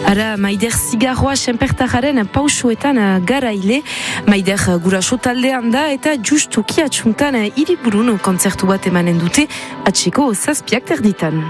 Ara, Maider zigarroa senpertajaren pausuetan garaile. Maider guraso taldean da eta justuki atxuntan hiriburun kontzertu bat emanen dute atxeko 7:30.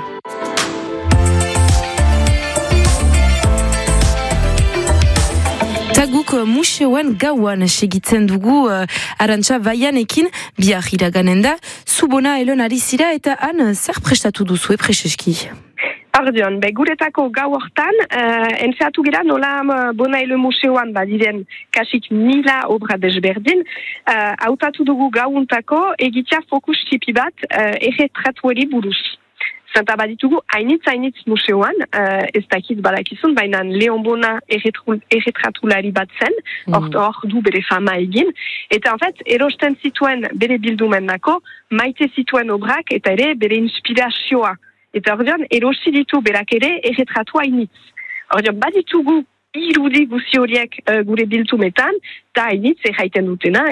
Guk museoan gauan segitzen dugu Arantxa Baianekin, bihar iraganen da, Zubona elon ari zira eta han zer prestatu duzu preseski? Ardion, guretako gau hortan, entzeatu gira nola Bonailo museoan badiren kasik 1000 obra desberdin, hautatu dugu gauntako egitea fokus tipi bat erretratueri buruz. Zenta baditugu hainitz museoan, ez dakit badakizun, baina Leon Bona erretratulari bat zen, hor du bere fama egin, eta en fait, erosten zituen bere bildumendako, maite zituen obrak, eta ere bere inspirazioa. Eta ordean, erosi ditu berak ere erretratua hainitz. Ordean, baditugu irudi guzi horiek gure bildumetan, eta hainitz erraiten dutena,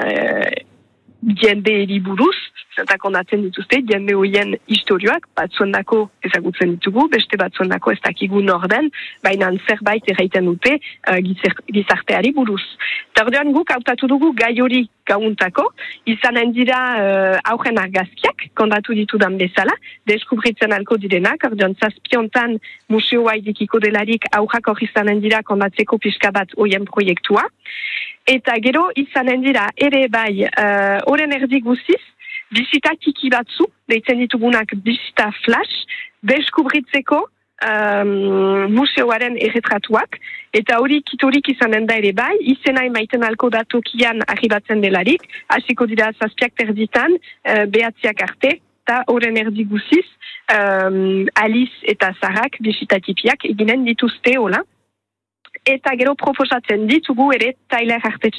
jende eriburuz, zenta kondatzen dituzte, jende horien historioak, batzuendako ezagutzen ditugu, beste batzuendako ez dakigu norden, baina zerbait erraiten dute gizarteari buruz. Eta ordean guk hautatu dugu gai hori gauntako, izanen dira aurren argazkiak, kondatu ditudan bezala, deskubritzen alko direnak, ordean zazpiontan museoa idikiko delarik aurrak hori izanen dira kondatzeko pixka bat horien proiektua. Eta gero izanen dira ere bai horren erdi guziz, bizita tiki batzu, deitzen ditugunak bizita flash, deskubritzeko museoaren erretratuak, eta hori kitorik izanen da ere bai, izena emaiten alko datokian arribatzen delarik, hasiko dira 7:30, behatziak arte, eta horren erdi guziz, Alice eta Zarak bizita tipiak eginen dituzte hola. Eta gero proposatzen ditugu ere Tyler